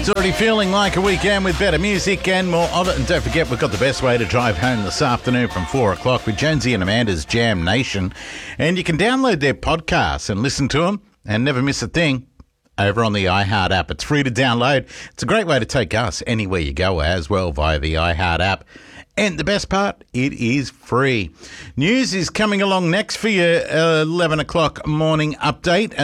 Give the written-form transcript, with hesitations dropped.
It's already feeling like a weekend with better music and more of it. And don't forget, we've got the best way to drive home this afternoon from 4 o'clock with Jonesy and Amanda's Jam Nation. And you can download their podcasts and listen to them and never miss a thing over on the iHeart app. It's free to download. It's a great way to take us anywhere you go as well via the iHeart app. And the best part, it is free. News is coming along next for your 11 o'clock morning update.